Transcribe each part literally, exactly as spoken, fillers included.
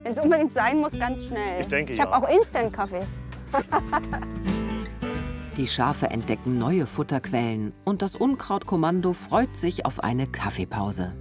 Wenn es unbedingt sein muss, ganz schnell. Ich denke, Ich ja. habe auch Instant-Kaffee. Die Schafe entdecken neue Futterquellen und das Unkrautkommando freut sich auf eine Kaffeepause.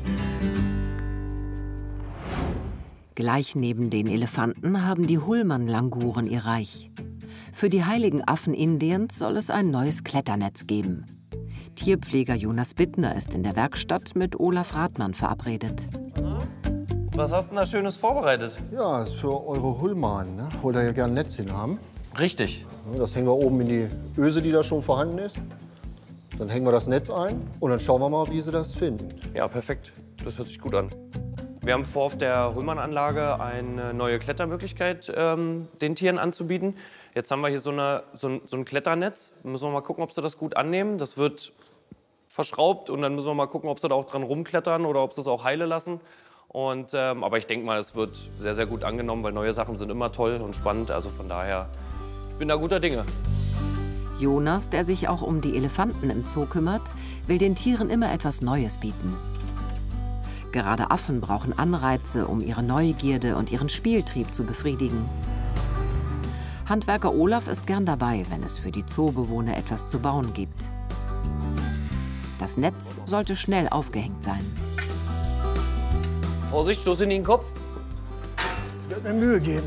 Gleich neben den Elefanten haben die Hullman-Languren ihr Reich. Für die heiligen Affen Indiens soll es ein neues Kletternetz geben. Tierpfleger Jonas Bittner ist in der Werkstatt mit Olaf Rathmann verabredet. Was hast du denn da Schönes vorbereitet? Ja, das ist für eure Hullmanen, ne? Wollt ihr ja gerne ein Netz hin haben. Richtig. Das hängen wir oben in die Öse, die da schon vorhanden ist. Dann hängen wir das Netz ein und dann schauen wir mal, wie sie das finden. Ja, perfekt. Das hört sich gut an. Wir haben vor, auf der Hullman-Anlage eine neue Klettermöglichkeit ähm, den Tieren anzubieten. Jetzt haben wir hier so, eine, so, ein, so ein Kletternetz. Da müssen wir mal gucken, ob sie das gut annehmen. Das wird verschraubt und dann müssen wir mal gucken, ob sie da auch dran rumklettern oder ob sie es auch heile lassen. Und, ähm, aber ich denke mal, es wird sehr, sehr gut angenommen, weil neue Sachen sind immer toll und spannend. Also von daher, ich bin da guter Dinge. Jonas, der sich auch um die Elefanten im Zoo kümmert, will den Tieren immer etwas Neues bieten. Gerade Affen brauchen Anreize, um ihre Neugierde und ihren Spieltrieb zu befriedigen. Handwerker Olaf ist gern dabei, wenn es für die Zoobewohner etwas zu bauen gibt. Das Netz sollte schnell aufgehängt sein. Vorsicht, stoß in den Kopf. Ich werde mir Mühe geben.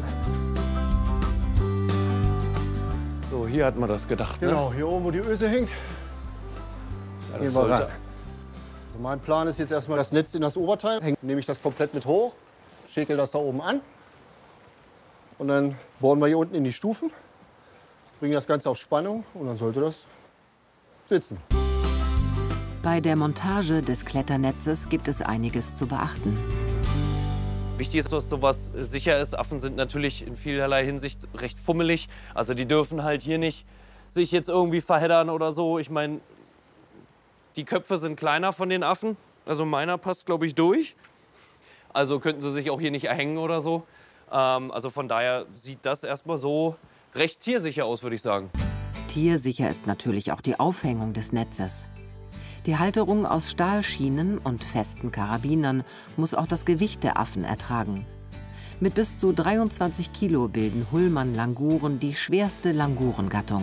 So, hier hat man das gedacht, ne? Genau, hier oben, wo die Öse hängt, Ja, gehen das wir ran. sollte. Also mein Plan ist jetzt erstmal das Netz in das Oberteil. Hängt, nehme ich das komplett mit hoch, schäkel das da oben an. Und dann bohren wir hier unten in die Stufen, bringen das Ganze auf Spannung und dann sollte das sitzen. Bei der Montage des Kletternetzes gibt es einiges zu beachten. Wichtig ist, dass sowas sicher ist. Affen sind natürlich in vielerlei Hinsicht recht fummelig. Also die dürfen halt hier nicht sich jetzt irgendwie verheddern oder so. Ich meine, die Köpfe sind kleiner von den Affen. Also meiner passt, glaube ich, durch. Also könnten sie sich auch hier nicht erhängen oder so. Ähm, also von daher sieht das erstmal so recht tiersicher aus, würde ich sagen. Tiersicher ist natürlich auch die Aufhängung des Netzes. Die Halterung aus Stahlschienen und festen Karabinern muss auch das Gewicht der Affen ertragen. Mit bis zu dreiundzwanzig Kilo bilden Hullman-Languren die schwerste Langurengattung.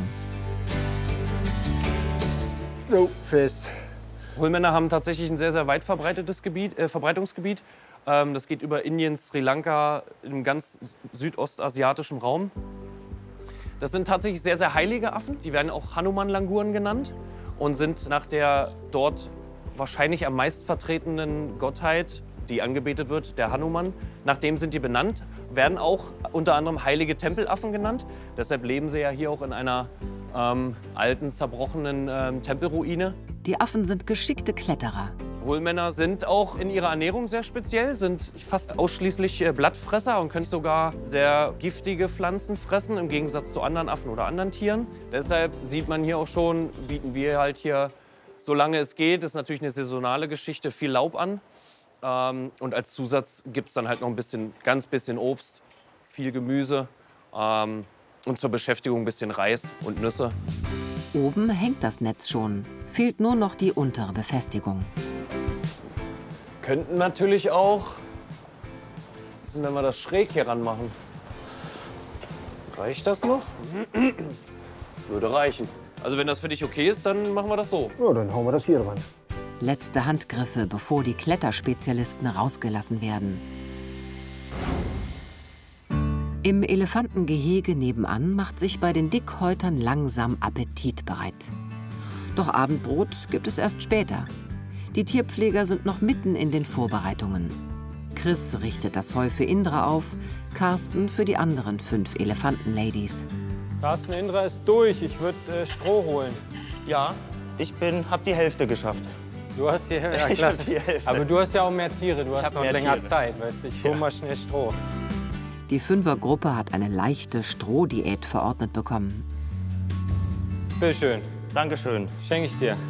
So, fest. Hullmänner haben tatsächlich ein sehr, sehr weit verbreitetes Gebiet, äh, Verbreitungsgebiet. Ähm, das geht über Indien, Sri Lanka, im ganz südostasiatischen Raum. Das sind tatsächlich sehr, sehr heilige Affen. Die werden auch Hanuman-Languren genannt und sind nach der dort wahrscheinlich am meist vertretenen Gottheit, die angebetet wird, der Hanuman. Nach dem sind die benannt, werden auch unter anderem heilige Tempelaffen genannt. Deshalb leben sie ja hier auch in einer ähm, alten, zerbrochenen ähm, Tempelruine. Die Affen sind geschickte Kletterer. Hullmänner sind auch in ihrer Ernährung sehr speziell, sind fast ausschließlich äh, Blattfresser und können sogar sehr giftige Pflanzen fressen, im Gegensatz zu anderen Affen oder anderen Tieren. Deshalb sieht man hier auch schon, bieten wir halt hier, solange es geht, ist natürlich eine saisonale Geschichte, viel Laub an. Ähm, und als Zusatz gibt es dann halt noch ein bisschen, ganz bisschen Obst, viel Gemüse ähm, und zur Beschäftigung ein bisschen Reis und Nüsse. Oben hängt das Netz schon, fehlt nur noch die untere Befestigung. Könnten natürlich auch, was ist, wenn wir das schräg hier ran machen? Reicht das noch? Das würde reichen. Also wenn das für dich okay ist, dann machen wir das so. Ja, dann hauen wir das hier dran. Letzte Handgriffe, bevor die Kletterspezialisten rausgelassen werden. Im Elefantengehege nebenan macht sich bei den Dickhäutern langsam Appetit bereit. Doch Abendbrot gibt es erst später. Die Tierpfleger sind noch mitten in den Vorbereitungen. Chris richtet das Heu für Indra auf, Carsten für die anderen fünf Elefantenladies. Carsten, Indra ist durch. Ich würde äh, Stroh holen. Ja, ich bin, hab die Hälfte geschafft. Du hast hier, ja, Ich klasse. hab die Hälfte. Aber du hast ja auch mehr Tiere. Du Ich hast hab noch mehr länger Tiere. Zeit. Weißt du? Ich hol Ja. mal schnell Stroh. Die Fünfergruppe hat eine leichte Strohdiät verordnet bekommen. Bitte schön. Dankeschön. Schenke ich dir.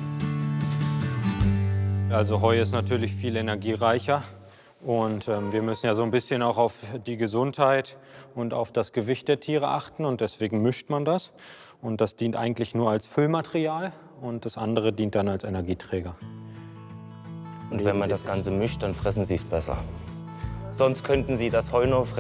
Also Heu ist natürlich viel energiereicher. Und ähm, wir müssen ja so ein bisschen auch auf die Gesundheit und auf das Gewicht der Tiere achten. Und deswegen mischt man das. Und das dient eigentlich nur als Füllmaterial. Und das andere dient dann als Energieträger. Und wenn man das Ganze mischt, dann fressen sie es besser. Sonst könnten sie das Heu nur fressen.